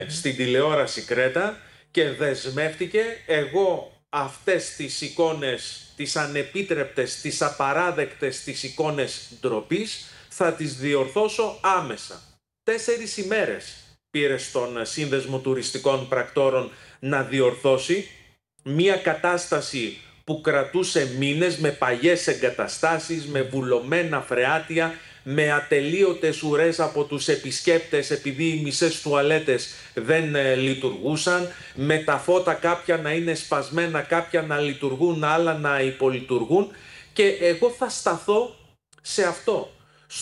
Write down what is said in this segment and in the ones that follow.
στην τηλεόραση Κρέτα και δεσμεύτηκε εγώ αυτές τις εικόνες, τις ανεπίτρεπτες, τις απαράδεκτες, τις εικόνες ντροπής, θα τις διορθώσω άμεσα. 4 ημέρες πήρε στον Σύνδεσμο Τουριστικών Πρακτόρων να διορθώσει μία κατάσταση που κρατούσε μήνες, με παλιές εγκαταστάσεις, με βουλωμένα φρεάτια, με ατελείωτες ουρές από τους επισκέπτες επειδή οι μισές τουαλέτες δεν λειτουργούσαν, με τα φώτα κάποια να είναι σπασμένα, κάποια να λειτουργούν, άλλα να υπολειτουργούν, και εγώ θα σταθώ σε αυτό,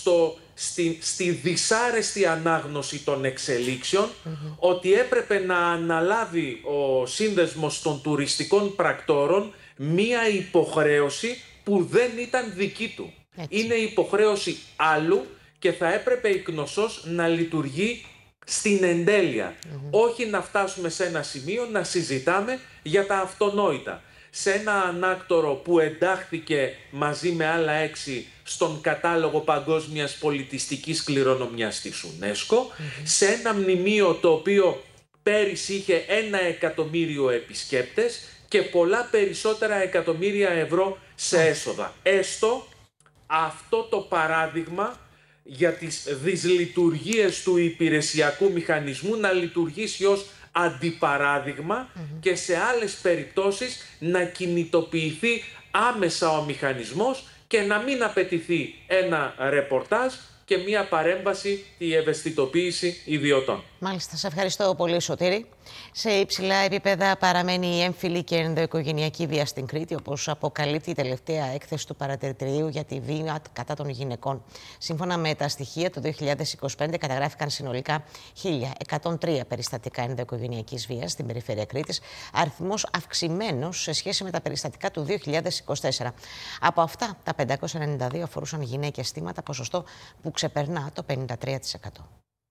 στη δυσάρεστη ανάγνωση των εξελίξεων, ότι έπρεπε να αναλάβει ο Σύνδεσμος των Τουριστικών Πρακτόρων μία υποχρέωση που δεν ήταν δική του. Έτσι. Είναι υποχρέωση άλλου και θα έπρεπε η Κνωσός να λειτουργεί στην εντέλεια. Όχι να φτάσουμε σε ένα σημείο να συζητάμε για τα αυτονόητα. Σε ένα ανάκτορο που εντάχθηκε μαζί με άλλα 6 στον κατάλογο παγκόσμιας πολιτιστικής κληρονομιάς της UNESCO, σε ένα μνημείο το οποίο πέρυσι είχε 1 εκατομμύριο επισκέπτες και πολλά περισσότερα εκατομμύρια ευρώ σε έσοδα. Έστω αυτό το παράδειγμα για τις δυσλειτουργίες του υπηρεσιακού μηχανισμού να λειτουργήσει ως αντιπαράδειγμα και σε άλλες περιπτώσεις να κινητοποιηθεί άμεσα ο μηχανισμός και να μην απαιτηθεί ένα ρεπορτάζ και μία παρέμβαση, η ευαισθητοποίηση ιδιωτών. Μάλιστα, σε ευχαριστώ πολύ, Σωτήρη. Σε υψηλά επίπεδα παραμένει η έμφυλη και ενδοοικογενειακή βία στην Κρήτη, όπως αποκαλύπτει η τελευταία έκθεση του Παρατηρητηρίου για τη βία κατά των γυναικών. Σύμφωνα με τα στοιχεία, το 2025 καταγράφηκαν συνολικά 1.103 περιστατικά ενδοοικογενειακής βίας στην περιφέρεια Κρήτης, αριθμός αυξημένος σε σχέση με τα περιστατικά του 2024. Από αυτά, τα 592 αφορούσαν γυναίκες θύματα, ποσοστό που ξεπερνά το 53%.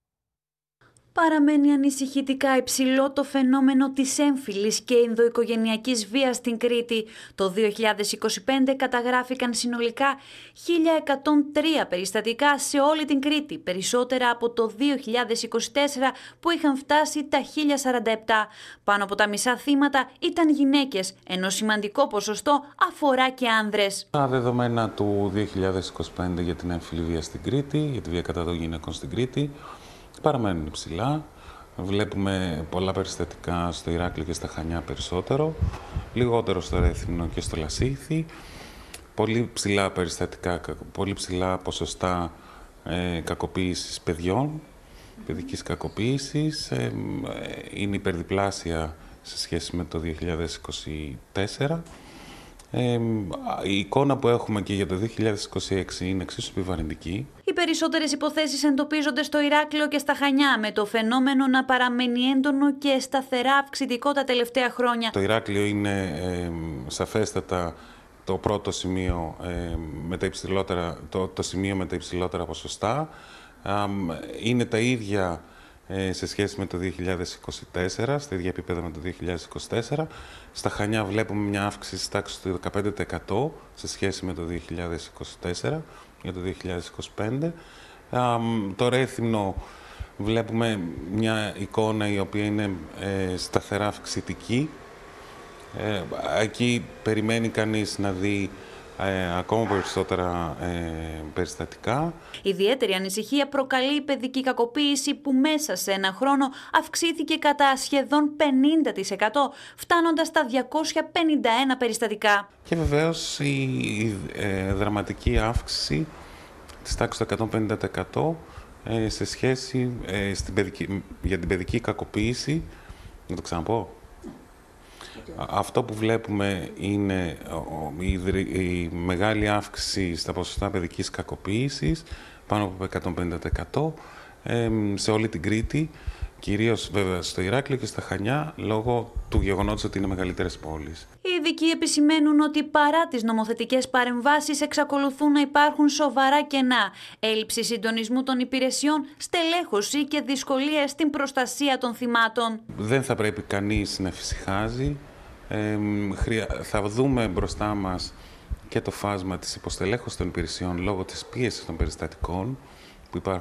Παραμένει ανησυχητικά υψηλό το φαινόμενο της έμφυλης και ενδοοικογενειακής βίας στην Κρήτη. Το 2025 καταγράφηκαν συνολικά 1.103 περιστατικά σε όλη την Κρήτη, περισσότερα από το 2024 που είχαν φτάσει τα 1.047. Πάνω από τα μισά θύματα ήταν γυναίκες, ενώ σημαντικό ποσοστό αφορά και άνδρες. Τα δεδομένα του 2025 για την έμφυλη βία στην Κρήτη, για τη βία κατά των γυναικών στην Κρήτη, παραμένουν υψηλά. Βλέπουμε πολλά περιστατικά στο Ηράκλειο και στα Χανιά περισσότερο, λιγότερο στο Ρέθυμνο και στο Λασίθι. Πολύ ψηλά περιστατικά, πολύ ψηλά ποσοστά κακοποίησης παιδιών, παιδικής κακοποίησης. Είναι υπερδιπλάσια σε σχέση με το 2024. Η εικόνα που έχουμε και για το 2026 είναι εξίσου επιβαρυντική. Οι περισσότερες υποθέσεις εντοπίζονται στο Ηράκλειο και στα Χανιά, με το φαινόμενο να παραμένει έντονο και σταθερά αυξητικό τα τελευταία χρόνια. Το Ηράκλειο είναι σαφέστατα το πρώτο σημείο με τα υψηλότερα, το σημείο με τα υψηλότερα ποσοστά. Είναι τα ίδια σε σχέση με το 2024, στα ίδια επίπεδα με το 2024. Στα Χανιά βλέπουμε μια αύξηση στη τάξη του 15% σε σχέση με το 2024 για το 2025. Το Ρέθυμνο βλέπουμε μια εικόνα η οποία είναι σταθερά αυξητική. Εκεί περιμένει κανείς να δει ακόμα περισσότερα περιστατικά. Ιδιαίτερη ανησυχία προκαλεί η παιδική κακοποίηση που μέσα σε ένα χρόνο αυξήθηκε κατά σχεδόν 50%, φτάνοντας στα 251 περιστατικά. Και βεβαίως η δραματική αύξηση της τάξης του 150% σε σχέση για την παιδική κακοποίηση. Να το ξαναπώ. Αυτό που βλέπουμε είναι η μεγάλη αύξηση στα ποσοστά παιδικής κακοποίησης, πάνω από 150% σε όλη την Κρήτη, κυρίως βέβαια στο Ηράκλειο και στα Χανιά, λόγω του γεγονότος ότι είναι μεγαλύτερες πόλεις. Οι ειδικοί επισημαίνουν ότι παρά τις νομοθετικές παρεμβάσεις εξακολουθούν να υπάρχουν σοβαρά κενά, έλλειψη συντονισμού των υπηρεσιών, στελέχωση και δυσκολίες στην προστασία των θυμάτων. Δεν θα πρέπει κανείς να εφησυχάζει. Θα δούμε μπροστά μας και το φάσμα της υποστελέχωσης των υπηρεσιών λόγω της πίεσης των περιστατικών που υπάρχουν